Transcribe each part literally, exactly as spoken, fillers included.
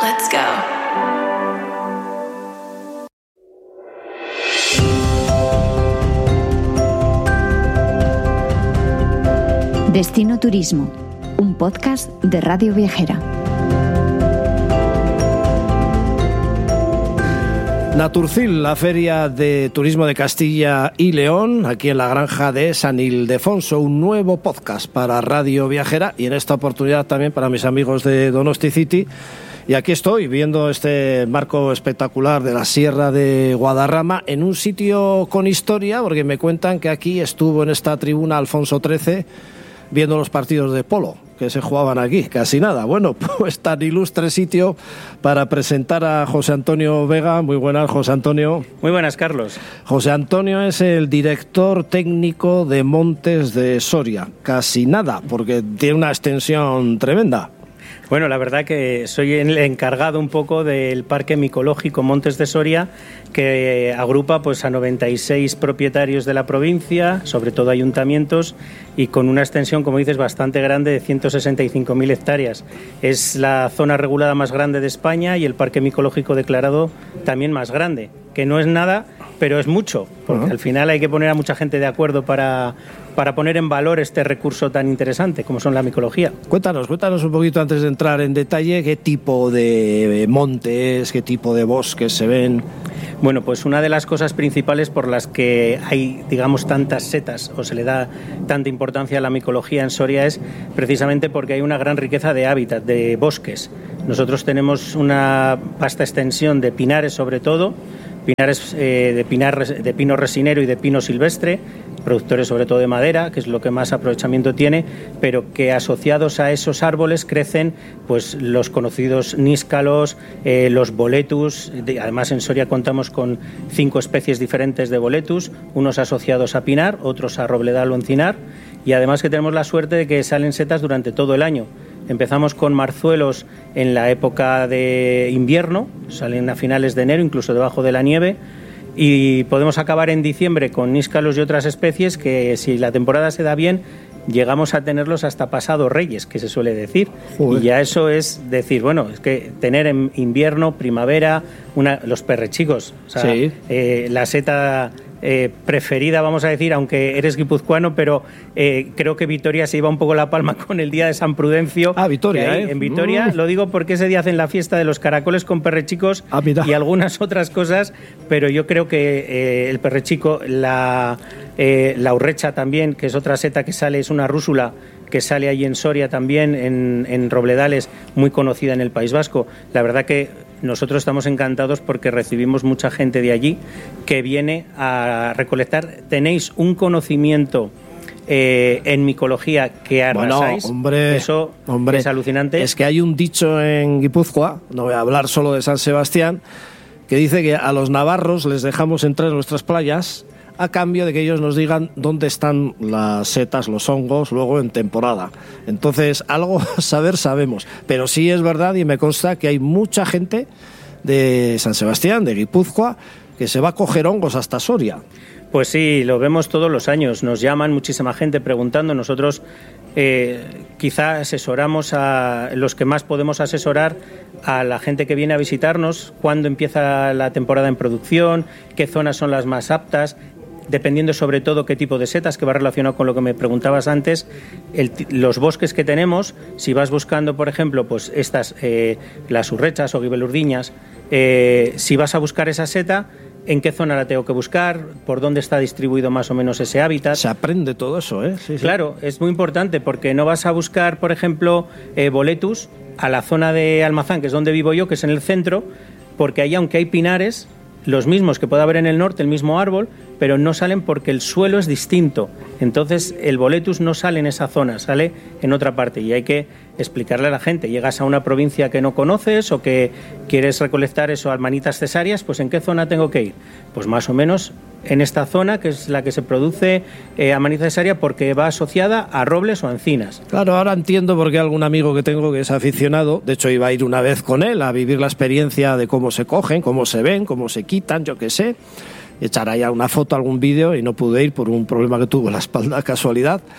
Let's go. Destino Turismo, un podcast de Radio Viajera. Naturcil, la feria de turismo de Castilla y León, aquí en la granja de San Ildefonso, un nuevo podcast para Radio Viajera y en esta oportunidad también para mis amigos de Donosti City. Y aquí estoy viendo este marco espectacular de la Sierra de Guadarrama en un sitio con historia, porque me cuentan que aquí estuvo en esta tribuna Alfonso trece viendo los partidos de polo que se jugaban aquí, casi nada. Bueno, pues tan ilustre sitio para presentar a José Antonio Vega. Muy buenas, José Antonio. Muy buenas, Carlos. José Antonio es el director técnico de Montes de Soria. Casi nada, porque tiene una extensión tremenda. Bueno, la verdad que soy el encargado un poco del Parque Micológico Montes de Soria, que agrupa pues a noventa y seis propietarios de la provincia, sobre todo ayuntamientos, y con una extensión, como dices, bastante grande de ciento sesenta y cinco mil hectáreas. Es la zona regulada más grande de España y el Parque Micológico declarado también más grande, que no es nada, pero es mucho, porque uh-huh. al final hay que poner a mucha gente de acuerdo para, para poner en valor este recurso tan interesante como son la micología. Cuéntanos, cuéntanos un poquito antes de entrar en detalle qué tipo de montes, qué tipo de bosques se ven. Bueno, pues una de las cosas principales por las que hay, digamos, tantas setas o se le da tanta importancia a la micología en Soria es precisamente porque hay una gran riqueza de hábitat, de bosques. Nosotros tenemos una vasta extensión de pinares, sobre todo, pinares eh, de, pinar, de pino resinero y de pino silvestre, productores sobre todo de madera, que es lo que más aprovechamiento tiene, pero que asociados a esos árboles crecen pues los conocidos níscalos, eh, los boletus. Además en Soria contamos con cinco especies diferentes de boletus, unos asociados a pinar, otros a robledal o encinar, y además que tenemos la suerte de que salen setas durante todo el año. Empezamos con marzuelos en la época de invierno, salen a finales de enero, incluso debajo de la nieve, y podemos acabar en diciembre con níscalos y otras especies que, si la temporada se da bien, llegamos a tenerlos hasta pasado Reyes, que se suele decir. Joder. Y ya eso es decir, bueno, es que tener en invierno, primavera, una, los perrechicos, o sea, sí. eh, la seta eh, preferida, vamos a decir, aunque eres guipuzcoano, pero eh, creo que Vitoria se iba un poco la palma con el día de San Prudencio. Ah, Vitoria, hay, ¿eh? En Vitoria, mm. lo digo porque ese día hacen la fiesta de los caracoles con perrechicos ah, y algunas otras cosas, pero yo creo que eh, el perrechico, la, eh, la urrecha también, que es otra seta que sale, es una rúsula que sale allí en Soria también, en, en Robledales, muy conocida en el País Vasco. La verdad que nosotros estamos encantados porque recibimos mucha gente de allí que viene a recolectar. Tenéis un conocimiento eh, en micología que arrasáis. Bueno, hombre, eso hombre, es alucinante. Es que hay un dicho en Guipúzcoa, no voy a hablar solo de San Sebastián, que dice que a los navarros les dejamos entrar en nuestras playas a cambio de que ellos nos digan dónde están las setas, los hongos, luego en temporada. Entonces, algo saber sabemos. Pero sí es verdad y me consta que hay mucha gente de San Sebastián, de Guipúzcoa, que se va a coger hongos hasta Soria. Pues sí, lo vemos todos los años. Nos llaman muchísima gente preguntando. Nosotros eh, quizá asesoramos a los que más podemos asesorar a la gente que viene a visitarnos, cuándo empieza la temporada en producción, qué zonas son las más aptas, dependiendo sobre todo qué tipo de setas, que va relacionado con lo que me preguntabas antes, el, los bosques que tenemos. Si vas buscando, por ejemplo, pues estas, eh, las urrechas o guibelurdiñas, eh, si vas a buscar esa seta, ¿en qué zona la tengo que buscar? ¿Por dónde está distribuido más o menos ese hábitat? Se aprende todo eso, ¿eh? Sí, sí. Claro, es muy importante porque no vas a buscar, por ejemplo, eh, boletus a la zona de Almazán, que es donde vivo yo, que es en el centro, porque ahí, aunque hay pinares, los mismos que puede haber en el norte, el mismo árbol, pero no salen porque el suelo es distinto. Entonces el boletus no sale en esa zona, sale en otra parte, y hay que explicarle a la gente. Llegas a una provincia que no conoces o que quieres recolectar eso, almanitas cesáreas, pues ¿en qué zona tengo que ir? Pues más o menos en esta zona, que es la que se produce eh, amanita cesárea, porque va asociada a robles o a encinas. Claro, ahora entiendo por qué algún amigo que tengo que es aficionado, de hecho iba a ir una vez con él a vivir la experiencia de cómo se cogen, cómo se ven, cómo se quitan, yo qué sé, echar allá una foto, algún vídeo, y no pude ir por un problema que tuvo en la espalda, casualidad.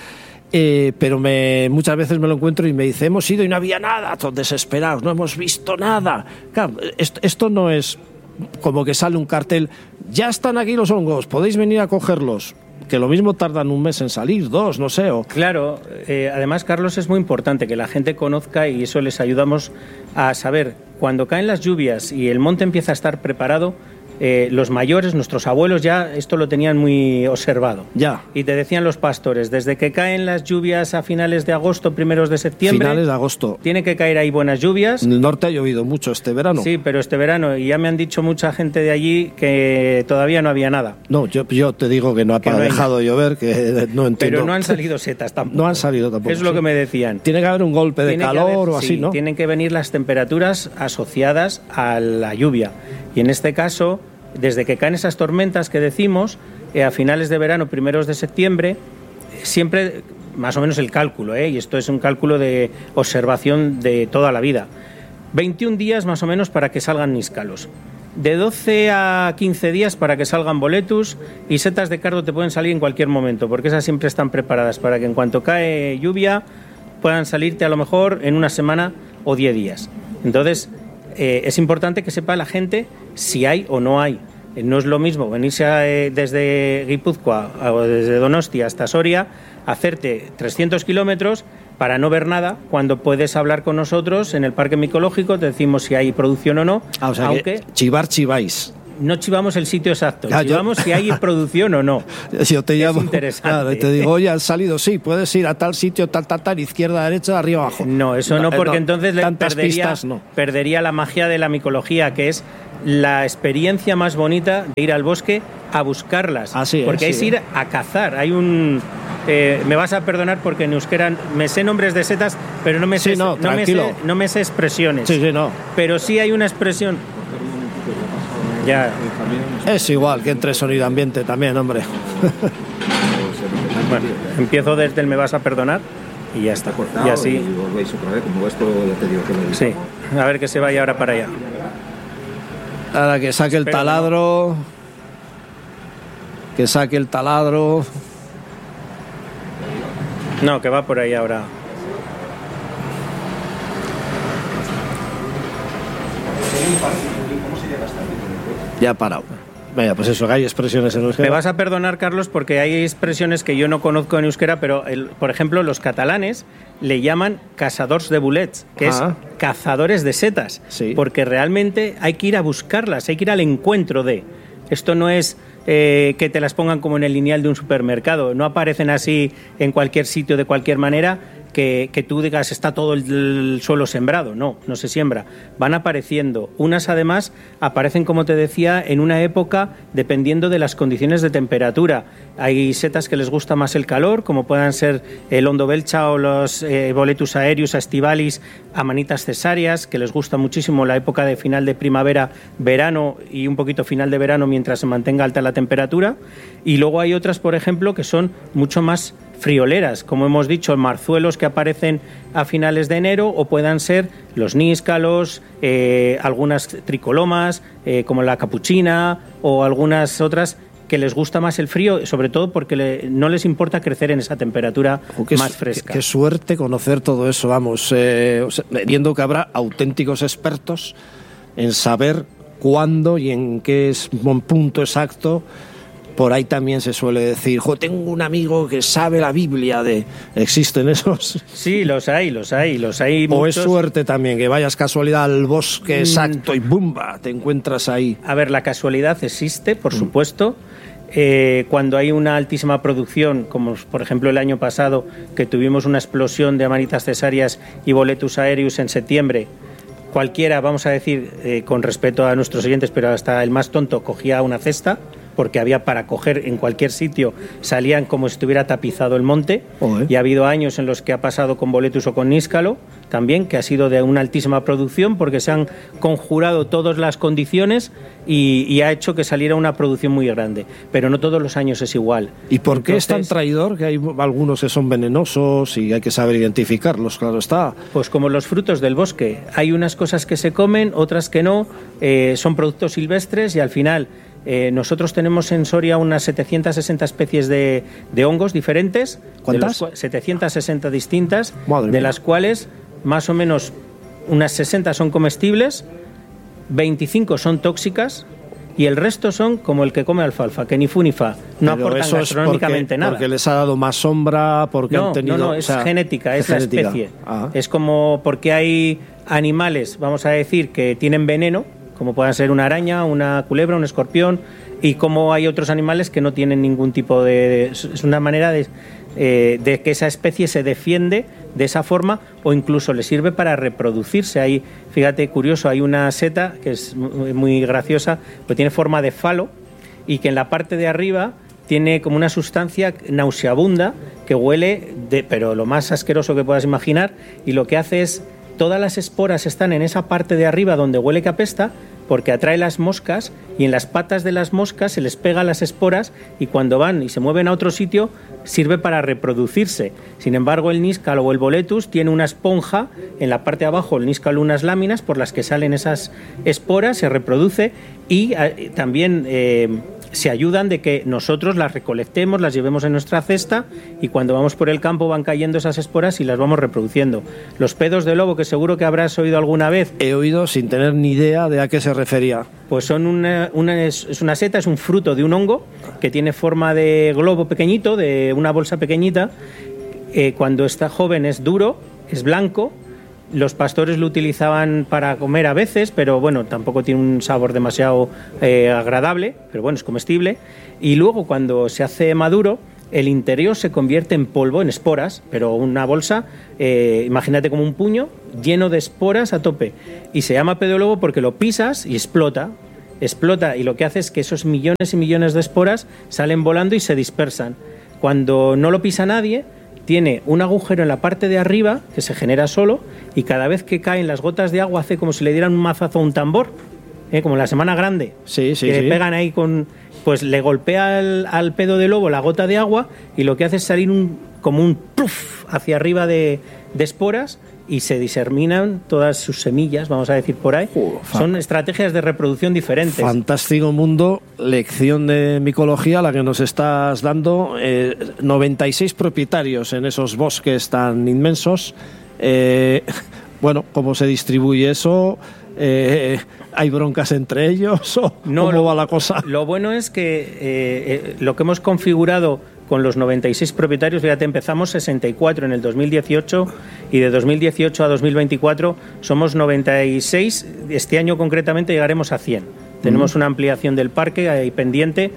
Eh, pero me, muchas veces me lo encuentro y me dice, hemos ido y no había nada, todos desesperados, no hemos visto nada. Claro, esto, esto no es como que sale un cartel, ya están aquí los hongos, podéis venir a cogerlos, que lo mismo tardan un mes en salir, dos, no sé. O... Claro, eh, además, Carlos, es muy importante que la gente conozca, y eso les ayudamos a saber, cuando caen las lluvias y el monte empieza a estar preparado, Eh, los mayores, nuestros abuelos ya esto lo tenían muy observado. Ya. Y te decían los pastores, desde que caen las lluvias a finales de agosto, primeros de septiembre... Finales de agosto. Tiene que caer ahí buenas lluvias. En el norte ha llovido mucho este verano. Sí, pero este verano, y ya me han dicho mucha gente de allí que todavía no había nada. No, yo, yo te digo que no ha, que no ha dejado de llover, que no entiendo. Pero no han salido setas tampoco. No han salido tampoco. Es lo sí. que me decían. Tiene que haber un golpe de tiene calor haber, o así, sí, ¿no? Tienen que venir las temperaturas asociadas a la lluvia. Y en este caso... Desde que caen esas tormentas que decimos, eh, a finales de verano, primeros de septiembre, siempre, más o menos el cálculo, ¿eh? Y esto es un cálculo de observación de toda la vida, veintiún días más o menos para que salgan níscalos, de doce a quince días para que salgan boletus, y setas de cardo te pueden salir en cualquier momento, porque esas siempre están preparadas para que en cuanto cae lluvia puedan salirte a lo mejor en una semana o diez días. Entonces, eh, es importante que sepa la gente si hay o no hay. Eh, no es lo mismo venirse a, eh, desde Guipúzcoa o desde Donostia hasta Soria, hacerte trescientos kilómetros para no ver nada, cuando puedes hablar con nosotros en el parque micológico, te decimos si hay producción o no. Ah, o sea, aunque que chivar chiváis. No chivamos el sitio exacto, ah, chivamos yo... si hay producción o no. Yo te llamo, es interesante. Claro, y te digo, oye, han salido, sí, puedes ir a tal sitio, tal, tal, tal, izquierda, derecha, arriba, abajo. No, eso no, porque no, entonces le perdería, pistas, no. perdería la magia de la micología, que es la experiencia más bonita de ir al bosque a buscarlas. Así es, porque sí, es ir a cazar. Hay un... Eh, me vas a perdonar porque en euskera me sé nombres de setas, pero no me sé, sí, no, no me sé, no me sé expresiones. Sí, sí, no. Pero sí hay una expresión... Ya. Es igual que entre sonido ambiente también, hombre. Bueno, empiezo desde el me vas a perdonar y ya está. Y así. Y volvéis otra vez, como esto ya te digo que lo sí, a ver que se vaya ahora para allá. Ahora que saque el Espero taladro. Que saque el taladro. No, que va por ahí ahora. Ya ha parado. Venga, pues eso, que hay expresiones en euskera. Me vas a perdonar, Carlos, porque hay expresiones que yo no conozco en euskera, pero, el, por ejemplo, los catalanes le llaman cazadors de bolets, que ah. es cazadores de setas, sí. Porque realmente hay que ir a buscarlas, hay que ir al encuentro de... Esto no es eh, que te las pongan como en el lineal de un supermercado, no aparecen así en cualquier sitio de cualquier manera, que, que tú digas está todo el, el suelo sembrado. No, no se siembra. Van apareciendo. Unas además aparecen, como te decía, en una época dependiendo de las condiciones de temperatura. Hay setas que les gusta más el calor, como puedan ser el hondo belcha o los eh, boletus aéreos, estivalis, amanitas cesáreas, que les gusta muchísimo la época de final de primavera, verano y un poquito final de verano mientras se mantenga alta la temperatura. Y luego hay otras, por ejemplo, que son mucho más frioleras, como hemos dicho, marzuelos que aparecen a finales de enero, o puedan ser los níscalos, eh, algunas tricolomas, eh, como la capuchina, o algunas otras que les gusta más el frío, sobre todo porque le, no les importa crecer en esa temperatura oh, qué, más fresca. Qué, qué suerte conocer todo eso, vamos, eh, o sea, viendo que habrá auténticos expertos en saber cuándo y en qué punto exacto. Por ahí también se suele decir, jo, tengo un amigo que sabe la Biblia de... ¿Existen esos? Sí, los hay, los hay, los hay muchos. O es suerte también, que vayas casualidad al bosque exacto y ¡bumba! Te encuentras ahí. A ver, la casualidad existe, por mm. supuesto. Eh, cuando hay una altísima producción, como por ejemplo el año pasado, que tuvimos una explosión de amanitas cesáreas y boletus aéreos en septiembre, cualquiera, vamos a decir, eh, con respeto a nuestros oyentes, pero hasta el más tonto cogía una cesta, porque había para coger en cualquier sitio, salían como si estuviera tapizado el monte. Oh, ¿eh? Y ha habido años en los que ha pasado con boletus o con níscalo también, que ha sido de una altísima producción porque se han conjurado todas las condiciones y, y ha hecho que saliera una producción muy grande, pero no todos los años es igual. ¿Y por qué Entonces, es tan traidor? Que hay algunos que son venenosos y hay que saber identificarlos, claro está. Pues como los frutos del bosque, hay unas cosas que se comen, otras que no, eh, son productos silvestres y al final Eh, nosotros tenemos en Soria unas setecientas sesenta especies de, de hongos diferentes. ¿Cuántas? De los, setecientas sesenta distintas, Madre de mía. las cuales más o menos unas sesenta son comestibles, veinticinco son tóxicas y el resto son como el que come alfalfa, que ni fu ni fa, no Pero aportan eso es gastronómicamente porque, nada. porque les ha dado más sombra, porque no, han tenido... no, no, o es sea, genética, es, es la genética. especie. Ah. Es como porque hay animales, vamos a decir, que tienen veneno, como puedan ser una araña, una culebra, un escorpión, y como hay otros animales que no tienen ningún tipo de... Es una manera de, eh, de que esa especie se defiende de esa forma o incluso le sirve para reproducirse. Hay, fíjate, curioso, hay una seta que es muy, muy graciosa, pues tiene forma de falo y que en la parte de arriba tiene como una sustancia nauseabunda que huele, de, pero lo más asqueroso que puedas imaginar, y lo que hace es, todas las esporas están en esa parte de arriba donde huele que apesta, porque atrae las moscas y en las patas de las moscas se les pega las esporas y cuando van y se mueven a otro sitio sirve para reproducirse. Sin embargo, el níscalo o el boletus tiene una esponja en la parte de abajo, el níscalo unas láminas por las que salen esas esporas, se reproduce y eh, también eh, se ayudan de que nosotros las recolectemos, las llevemos en nuestra cesta y cuando vamos por el campo van cayendo esas esporas y las vamos reproduciendo. Los pedos de lobo, que seguro que habrás oído alguna vez. He oído sin tener ni idea de a qué se refería. Pues son una, una, es una seta, es un fruto de un hongo que tiene forma de globo pequeñito, de una bolsa pequeñita. Eh, cuando está joven es duro, es blanco. Los pastores lo utilizaban para comer a veces, pero bueno, tampoco tiene un sabor demasiado eh, agradable, pero bueno, es comestible. Y luego cuando se hace maduro, el interior se convierte en polvo, en esporas, pero una bolsa, eh, imagínate como un puño, lleno de esporas a tope. Y se llama pedo de lobo porque lo pisas y explota, explota, y lo que hace es que esos millones y millones de esporas salen volando y se dispersan. Cuando no lo pisa nadie, tiene un agujero en la parte de arriba que se genera solo y cada vez que caen las gotas de agua hace como si le dieran un mazazo a un tambor, ¿eh? Como la Semana Grande, sí, sí, que sí. le pegan ahí con... Pues le golpea al, al pedo de lobo la gota de agua y lo que hace es salir un, como un puff hacia arriba de, de esporas y se diserminan todas sus semillas, vamos a decir por ahí. Uh, Son estrategias de reproducción diferentes. Fantástico mundo, lección de micología la que nos estás dando. Eh, noventa y seis propietarios en esos bosques tan inmensos. Eh, bueno, ¿cómo se distribuye eso? Eh, ¿Hay broncas entre ellos o no, cómo lo, va la cosa? Lo bueno es que eh, eh, lo que hemos configurado con los noventa y seis propietarios, fíjate, empezamos sesenta y cuatro en el dos mil dieciocho y de dos mil dieciocho a dos mil veinticuatro somos noventa y seis, este año concretamente llegaremos a cien. Tenemos mm. una ampliación del parque ahí pendiente.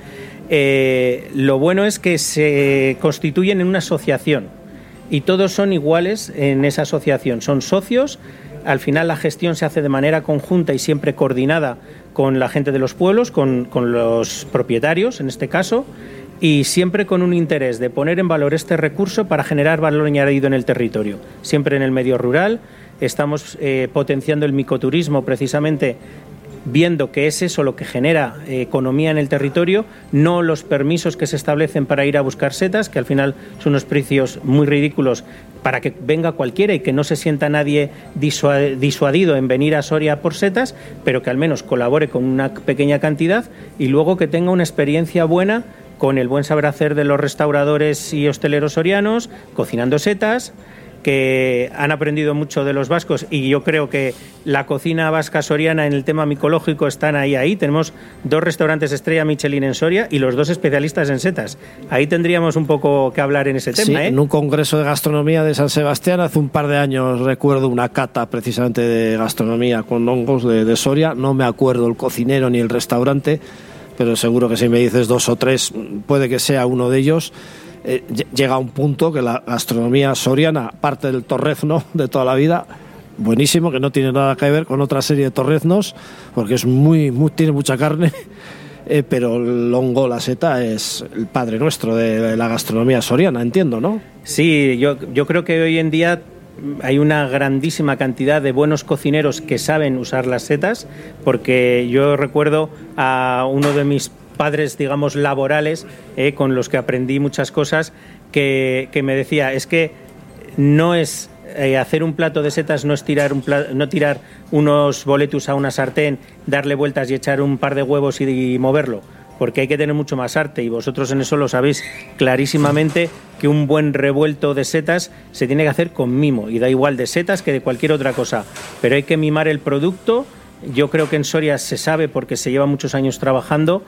Eh, lo bueno es que se constituyen en una asociación y todos son iguales en esa asociación, son socios. Al final la gestión se hace de manera conjunta y siempre coordinada con la gente de los pueblos, con, con los propietarios en este caso, y siempre con un interés de poner en valor este recurso para generar valor añadido en el territorio. Siempre en el medio rural, estamos eh, potenciando el micoturismo precisamente viendo que es eso lo que genera eh, economía en el territorio, no los permisos que se establecen para ir a buscar setas, que al final son unos precios muy ridículos para que venga cualquiera y que no se sienta nadie disuadido en venir a Soria por setas, pero que al menos colabore con una pequeña cantidad y luego que tenga una experiencia buena con el buen saber hacer de los restauradores y hosteleros sorianos, cocinando setas, que han aprendido mucho de los vascos y yo creo que la cocina vasca soriana en el tema micológico están ahí, ahí. Tenemos dos restaurantes estrella Michelin en Soria y los dos especialistas en setas. Ahí tendríamos un poco que hablar en ese tema. Sí, ¿eh? En un congreso de gastronomía de San Sebastián hace un par de años recuerdo una cata precisamente de gastronomía con hongos de, de Soria. No me acuerdo el cocinero ni el restaurante, pero seguro que si me dices dos o tres puede que sea uno de ellos. Eh, llega a un punto que la gastronomía soriana, parte del torrezno de toda la vida, buenísimo, que no tiene nada que ver con otra serie de torreznos, porque es muy, muy tiene mucha carne, eh, pero el hongo, la seta, es el padre nuestro de, de la gastronomía soriana, entiendo, ¿no? Sí, yo, yo creo que hoy en día hay una grandísima cantidad de buenos cocineros que saben usar las setas, porque yo recuerdo a uno de mis padres, digamos, laborales, eh, con los que aprendí muchas cosas, que, que me decía, es que no es eh, hacer un plato de setas no es tirar, un pla- no tirar unos boletus a una sartén, darle vueltas y echar un par de huevos y, y moverlo, porque hay que tener mucho más arte, y vosotros en eso lo sabéis clarísimamente, que un buen revuelto de setas se tiene que hacer con mimo, y da igual de setas que de cualquier otra cosa, pero hay que mimar el producto. Yo creo que en Soria se sabe porque se lleva muchos años trabajando,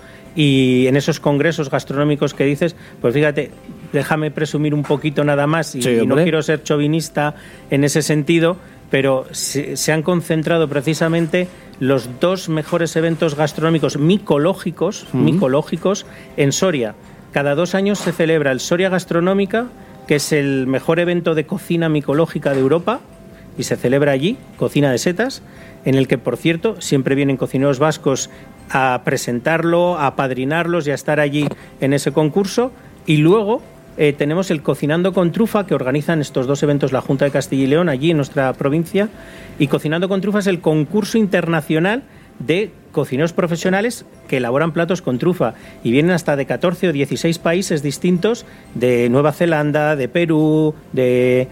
y en esos congresos gastronómicos que dices, pues fíjate, déjame presumir un poquito nada más, y, sí, y no quiero ser chauvinista en ese sentido, pero se, se han concentrado precisamente los dos mejores eventos gastronómicos micológicos, uh-huh. micológicos en Soria. Cada dos años se celebra el Soria Gastronómica, que es el mejor evento de cocina micológica de Europa, y se celebra allí, cocina de setas, en el que, por cierto, siempre vienen cocineros vascos a presentarlo, a apadrinarlos y a estar allí en ese concurso. Y luego eh, tenemos el Cocinando con Trufa, que organizan estos dos eventos la Junta de Castilla y León, allí en nuestra provincia. Y Cocinando con Trufa es el concurso internacional de cocineros profesionales que elaboran platos con trufa, y vienen hasta de catorce o dieciséis países distintos, de Nueva Zelanda, de Perú, de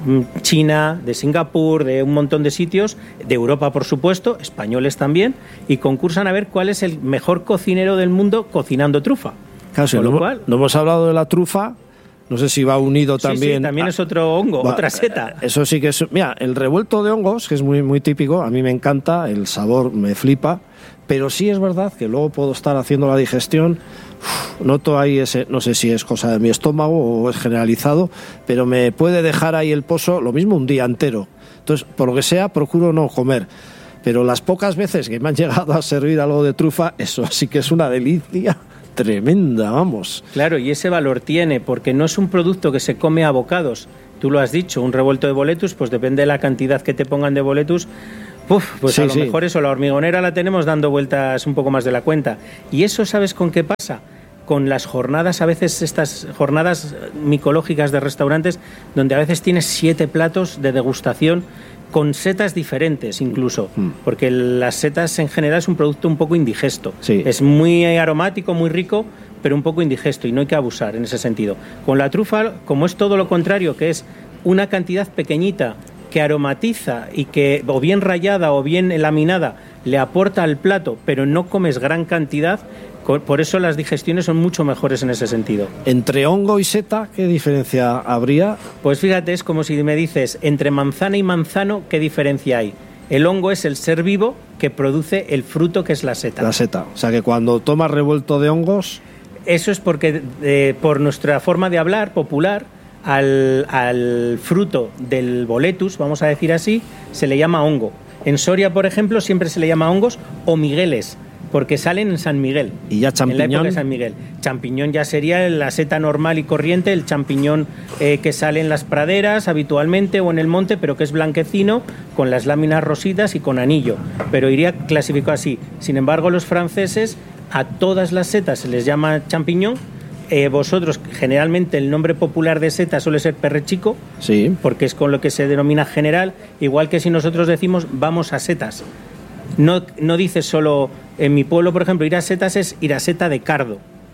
China, de Singapur, de un montón de sitios, de Europa por supuesto, españoles también, y concursan a ver cuál es el mejor cocinero del mundo cocinando trufa. Claro, si no, cual, no hemos hablado de la trufa, no sé si va unido también. Sí, sí, también a, es otro hongo, va, otra seta. Eso sí que es. Mira, el revuelto de hongos, que es muy, muy típico, a mí me encanta, el sabor me flipa, pero sí es verdad que luego puedo estar haciendo la digestión. Uf, noto ahí ese, no sé si es cosa de mi estómago o es generalizado, pero me puede dejar ahí el pozo, lo mismo un día entero. Entonces, por lo que sea, procuro no comer. Pero las pocas veces que me han llegado a servir algo de trufa, eso sí que es una delicia tremenda, vamos. Claro, y ese valor tiene, porque no es un producto que se come a bocados. Tú lo has dicho, un revuelto de boletus, pues depende de la cantidad que te pongan de boletus. Uf, pues sí, a lo sí. mejor eso, la hormigonera la tenemos dando vueltas un poco más de la cuenta. Y eso, ¿sabes con qué pasa? Con las jornadas, a veces estas jornadas micológicas de restaurantes, donde a veces tienes siete platos de degustación con setas diferentes incluso, mm. porque las setas en general es un producto un poco indigesto. Sí. Es muy aromático, muy rico, pero un poco indigesto, y no hay que abusar en ese sentido. Con la trufa, como es todo lo contrario, que es una cantidad pequeñita que aromatiza y que, o bien rallada o bien laminada, le aporta al plato, pero no comes gran cantidad. Por eso las digestiones son mucho mejores en ese sentido. ¿Entre hongo y seta qué diferencia habría? Pues fíjate, es como si me dices, entre manzana y manzano, ¿qué diferencia hay? El hongo es el ser vivo que produce el fruto, que es la seta. La seta. O sea que cuando tomas revuelto de hongos... Eso es porque, eh, por nuestra forma de hablar popular, al, al fruto del boletus, vamos a decir así, se le llama hongo. En Soria, por ejemplo, siempre se le llama hongos o migueles, porque salen en San Miguel. ¿Y ya champiñón? En la época de San Miguel. Champiñón ya sería la seta normal y corriente, el champiñón eh, que sale en las praderas habitualmente o en el monte, pero que es blanquecino, con las láminas rositas y con anillo. Pero iría clasificado así. Sin embargo, los franceses, a todas las setas se les llama champiñón. Eh, vosotros, generalmente el nombre popular de seta suele ser perrechico, sí, porque es con lo que se denomina general, igual que si nosotros decimos vamos a setas. No, no dices solo, en mi pueblo, por ejemplo, ir a setas es ir a seta de cardo.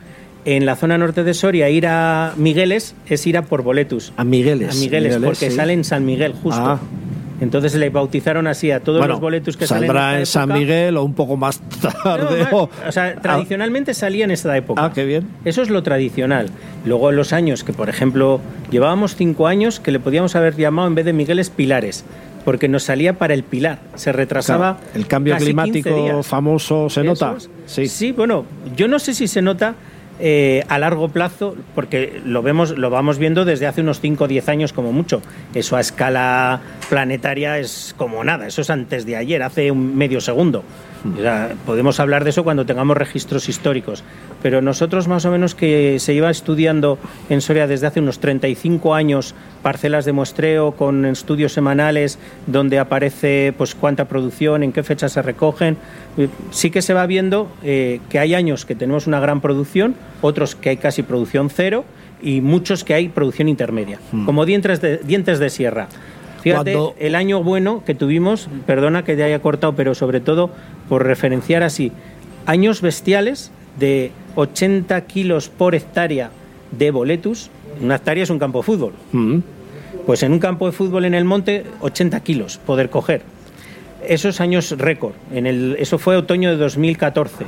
En la zona norte de Soria, ir a Migueles es ir a por boletus. A Migueles. A Migueles, Migueles porque sí. Sale en San Miguel, justo. Ah. Entonces le bautizaron así a todos bueno, los boletus que saldrá salen en, en esta San Miguel o un poco más tarde. No, o... o sea, tradicionalmente salía en esta época. Ah, qué bien. Eso es lo tradicional. Luego en los años que, por ejemplo, llevábamos cinco años que le podíamos haber llamado en vez de Migueles Pilares, porque nos salía para el Pilar. Se retrasaba. Claro, el cambio climático famoso se nota. Es. Sí. Sí, bueno, yo no sé si se nota eh, a largo plazo, porque lo vemos, lo vamos viendo desde hace unos cinco o diez años como mucho. Eso a escala planetaria es como nada, eso es antes de ayer, hace un medio segundo. O sea, podemos hablar de eso cuando tengamos registros históricos, pero nosotros más o menos que se iba estudiando en Soria desde hace unos treinta y cinco años parcelas de muestreo con estudios semanales donde aparece pues cuánta producción, en qué fecha se recogen. Sí que se va viendo eh, que hay años que tenemos una gran producción, otros que hay casi producción cero y muchos que hay producción intermedia, hmm. como dientes de, dientes de sierra. Fíjate, Cuando... el año bueno que tuvimos, perdona que te haya cortado, pero sobre todo por referenciar así, años bestiales de ochenta kilos por hectárea de boletus. Una hectárea es un campo de fútbol. Mm. Pues en un campo de fútbol en el monte, ochenta kilos poder coger. Esos años récord. En el, eso fue otoño de dos mil catorce.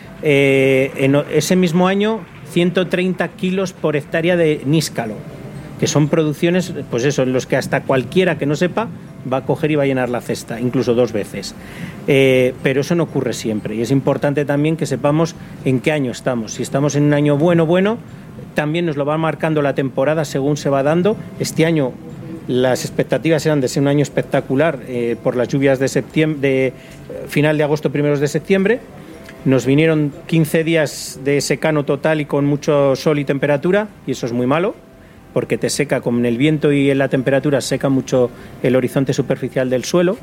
Eh, en ese mismo año, ciento treinta kilos por hectárea de níscalo, que son producciones, pues eso, en los que hasta cualquiera que no sepa va a coger y va a llenar la cesta, incluso dos veces. Eh, pero eso no ocurre siempre, y es importante también que sepamos en qué año estamos. Si estamos en un año bueno, bueno, también nos lo va marcando la temporada según se va dando. Este año las expectativas eran de ser un año espectacular eh, por las lluvias de septiembre, de final de agosto, primeros de septiembre. Nos vinieron quince días de secano total y con mucho sol y temperatura, y eso es muy malo, porque te seca, con el viento y en la temperatura seca mucho el horizonte superficial del suelo.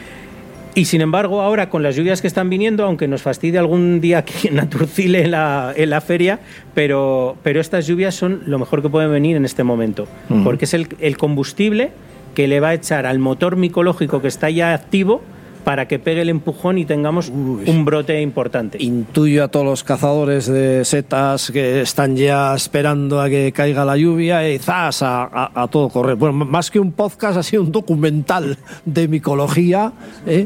Y sin embargo, ahora con las lluvias que están viniendo, aunque nos fastidie algún día aquí en Naturcil en la, en la feria, pero, pero estas lluvias son lo mejor que pueden venir en este momento, uh-huh. porque es el, el combustible que le va a echar al motor micológico que está ya activo para que pegue el empujón y tengamos Uy. un brote importante. Intuyo a todos los cazadores de setas que están ya esperando a que caiga la lluvia y ¡zas! A, a, a todo correr. Bueno, más que un podcast, ha sido un documental de micología. ¿eh?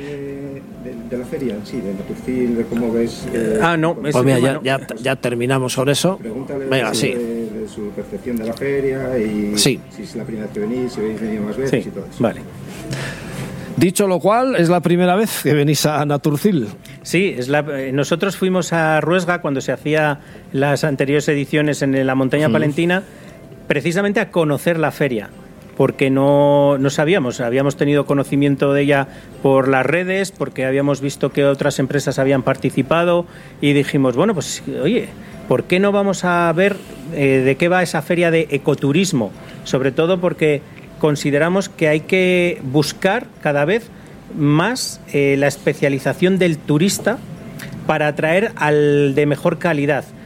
De, de la feria, sí, de Naturcil, de cómo ves... Eh, ah, no. Pues mira, ya, ya, ya terminamos con eso. Pregúntale Venga, de, sí. de, de su percepción de la feria y sí. si es la primera vez que venís, si habéis venido más veces sí. y todo eso. Vale. Dicho lo cual, es la primera vez que venís a Naturcil. Sí, es la, nosotros fuimos a Ruesga cuando se hacía las anteriores ediciones en la montaña mm. palentina, precisamente a conocer la feria, porque no, no sabíamos, habíamos tenido conocimiento de ella por las redes, porque habíamos visto que otras empresas habían participado y dijimos, bueno, pues oye, ¿por qué no vamos a ver eh, de qué va esa feria de ecoturismo? Sobre todo porque consideramos que hay que buscar cada vez más eh, la especialización del turista para atraer al de mejor calidad.